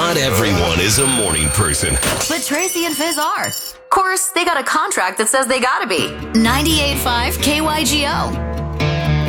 Not everyone is a morning person. But Tracy and Fizz are. Of course, they got a contract that says they gotta be. 98.5 KYGO.